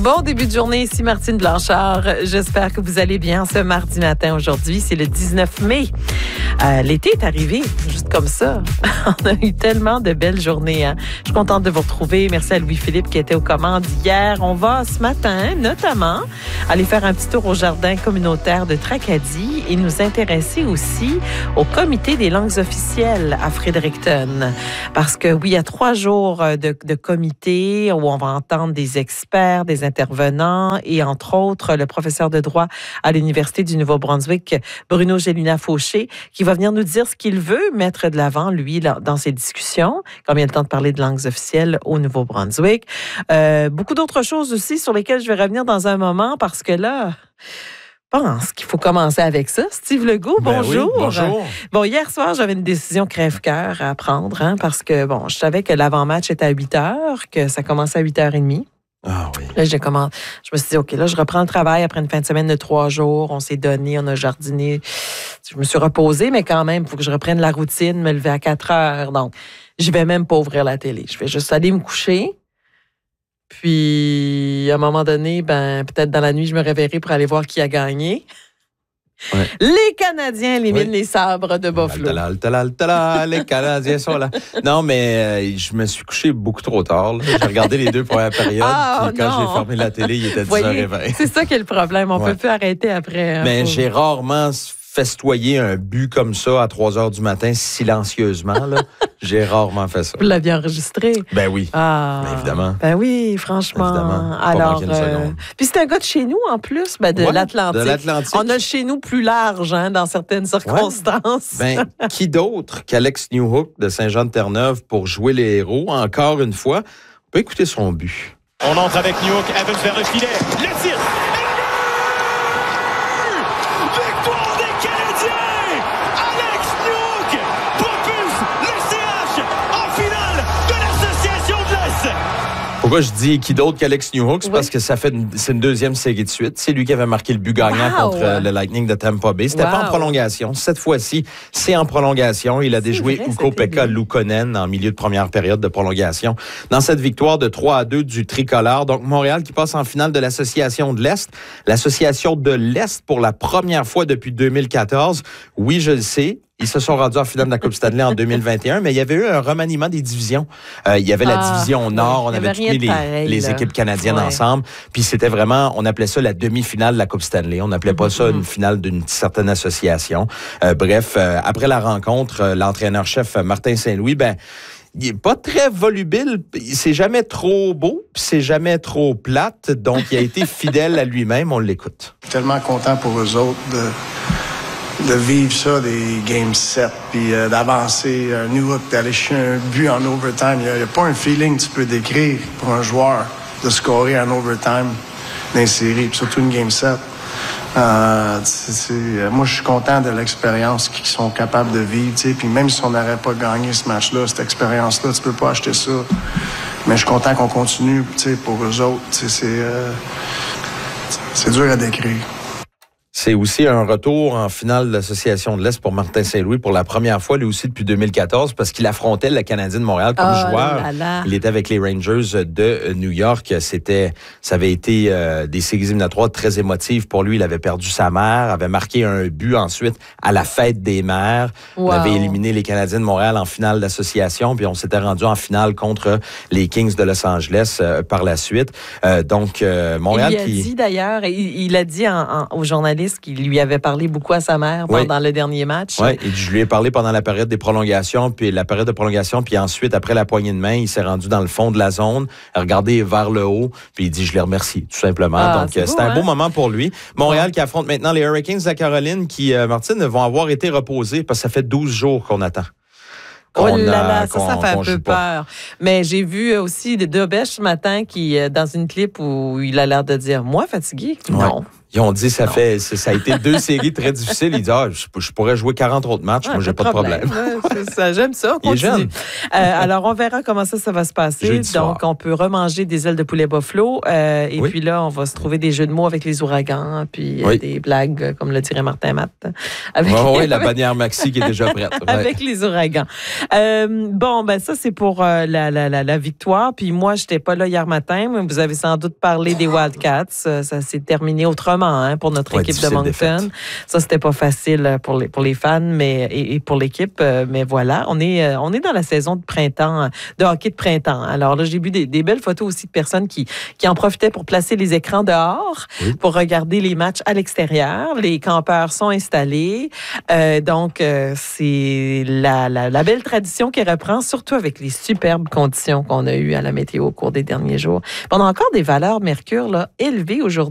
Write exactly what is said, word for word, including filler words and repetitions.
Bon début de journée, ici Martine Blanchard. J'espère que vous allez bien ce mardi matin. Aujourd'hui, c'est le dix-neuf mai. Euh, l'été est arrivé, juste comme ça. On a eu tellement de belles journées. Hein? Je suis contente de vous retrouver. Merci à Louis-Philippe qui était aux commandes hier. On va ce matin, notamment, aller faire un petit tour au jardin communautaire de Tracadie et nous intéresser aussi au comité des langues officielles à Fredericton. Parce que oui, il y a trois jours de, de comité où on va entendre des experts, des intervenants et entre autres le professeur de droit à l'Université du Nouveau-Brunswick, Bruno Gélina-Fauché, qui va venir nous dire ce qu'il veut mettre de l'avant, lui, dans ses discussions, comme il y a le temps de parler de langues officielles au Nouveau-Brunswick. Euh, beaucoup d'autres choses aussi sur lesquelles je vais revenir dans un moment parce que là... Je pense qu'il faut commencer avec ça. Steve Legault, ben bonjour. Oui, bonjour. Bon, hier soir, j'avais une décision crève-cœur à prendre, hein, parce que, bon, je savais que l'avant-match était à huit heures, que ça commençait à huit heures trente. Ah oui. Là, j'ai commencé, je me suis dit, OK, là, je reprends le travail après une fin de semaine de trois jours. On s'est donné, on a jardiné. Je me suis reposée, mais quand même, il faut que je reprenne la routine, me lever à quatre heures. Donc, je vais même pas ouvrir la télé. Je vais juste aller me coucher. Puis, à un moment donné, ben, peut-être dans la nuit, je me réveillerai pour aller voir qui a gagné. Ouais. Les Canadiens éliminent oui. les Sabres de Buffalo. Tala, tala, tala, les Canadiens sont là. Non, mais euh, je me suis couché beaucoup trop tard. Là. J'ai regardé les deux premières périodes. Ah, puis quand j'ai fermé la télé, il était dix heures vingt. C'est ça qui est le problème. On ne ouais. peut plus arrêter après. Hein, mais pour... j'ai rarement festoyer un but comme ça à trois heures du matin, silencieusement. Là. J'ai rarement fait ça. Vous l'aviez enregistré? Ben oui. Ah, ben évidemment. Ben oui, franchement. Évidemment. Alors, euh, puis c'est un gars de chez nous, en plus, ben de, ouais, l'Atlantique. de l'Atlantique. On a le chez nous plus large, hein, dans certaines circonstances. Ouais. Ben, qui d'autre qu'Alex Newhook de Saint-Jean-de-Terre-Neuve pour jouer les héros, encore une fois? On peut écouter son but. On entre avec Newhook, Evans vers le filet, le tir! Pourquoi je dis qui d'autre qu'Alex Newhook? C'est oui. parce que ça fait une, c'est une deuxième série de suite. C'est lui qui avait marqué le but gagnant wow. contre euh, le Lightning de Tampa Bay. C'était wow. pas en prolongation. Cette fois-ci, c'est en prolongation. Il a déjoué Ukko-Pekka Luukkonen en milieu de première période de prolongation. Dans cette victoire de trois à deux du tricolore. Donc, Montréal qui passe en finale de l'Association de l'Est. L'Association de l'Est pour la première fois depuis deux mille quatorze. Oui, je le sais. Ils se sont rendus en finale de la Coupe Stanley en deux mille vingt et un, mais il y avait eu un remaniement des divisions. Euh, il y avait la ah, division Nord, on avait toutes mis les, pareil, les équipes canadiennes ouais. ensemble, puis c'était vraiment, on appelait ça la demi-finale de la Coupe Stanley. On n'appelait pas mm-hmm. ça une finale d'une certaine association. Euh, bref, euh, après la rencontre, euh, l'entraîneur-chef Martin Saint-Louis, ben il est pas très volubile, c'est jamais trop beau, puis c'est jamais trop plate, donc il a été fidèle à lui-même, on l'écoute. Tellement content pour eux autres de de vivre ça, des game sept, puis euh, d'avancer. Un Newhook, d'aller chercher un but en overtime. Il n'y a, a pas un feeling que tu peux décrire pour un joueur de scorer en overtime dans une série, puis surtout une game sept. Euh, c'est, c'est, moi, je suis content de l'expérience qu'ils sont capables de vivre. Puis même si on n'aurait pas gagné ce match-là, cette expérience-là, tu peux pas acheter ça. Mais je suis content qu'on continue pour eux autres. C'est, euh, c'est dur à décrire. C'est aussi un retour en finale de l'Association de l'Est pour Martin Saint-Louis pour la première fois, lui aussi depuis deux mille quatorze, parce qu'il affrontait le Canadien de Montréal comme oh joueur. Là là. Il était avec les Rangers de New York. C'était, ça avait été euh, des séries éliminatoires très émotives pour lui. Il avait perdu sa mère, avait marqué un but ensuite à la fête des mères. Wow. On avait éliminé les Canadiens de Montréal en finale d'association, puis on s'était rendu en finale contre les Kings de Los Angeles euh, par la suite. Euh, donc, euh, Montréal il a qui... dit d'ailleurs, il, il a dit en, en, aux journalistes qu'il lui avait parlé beaucoup à sa mère oui. pendant le dernier match. Oui, et je lui ai parlé pendant la période des prolongations, puis la période de prolongation, puis ensuite, après la poignée de main, il s'est rendu dans le fond de la zone, a regardé vers le haut, puis il dit « je les remercie », tout simplement. Ah, Donc, c'est c'était beau, un hein? beau moment pour lui. Montréal ouais. qui affronte maintenant les Hurricanes de la Caroline, qui, euh, Martine, vont avoir été reposés, parce que ça fait douze jours qu'on attend. Oh là là, ça, ça fait un peu peur. Mais j'ai vu aussi de Dobèche ce matin qui, dans une clip où il a l'air de dire « moi fatigué ». Non. Ouais. Ils ont dit, ça fait, ça a été deux séries très difficiles. Ils disent, ah, je, je pourrais jouer quarante autres matchs. Ouais, moi, j'ai pas de problème. problème. Ouais, ça, j'aime ça. On Il est jeune. Euh, alors, on verra comment ça, ça va se passer. Jeudi Donc, soir. on peut remanger des ailes de poulet buffalo. Euh, et oui. puis là, on va se trouver des jeux de mots avec les ouragans, puis oui. des blagues, comme le dirait Martin Matt. Avec, oh, oui, la bannière Maxi qui est déjà prête. Ouais. Avec les ouragans. Euh, bon, ben ça, c'est pour euh, la, la, la, la victoire. Puis moi, je n'étais pas là hier matin. Mais vous avez sans doute parlé des Wildcats. Ça, ça s'est terminé autrement hein, pour notre ouais, équipe de Moncton. Défaite. Ça, c'était pas facile pour les, pour les fans mais, et, et pour l'équipe. Mais voilà, on est, on est dans la saison de printemps, de hockey de printemps. Alors là, j'ai vu des, des belles photos aussi de personnes qui, qui en profitaient pour placer les écrans dehors, oui. pour regarder les matchs à l'extérieur. Les campeurs sont installés. Euh, donc, euh, c'est la, la, la belle tradition qui reprend, surtout avec les superbes conditions qu'on a eues à la météo au cours des derniers jours. On a encore des valeurs mercure là, élevées aujourd'hui.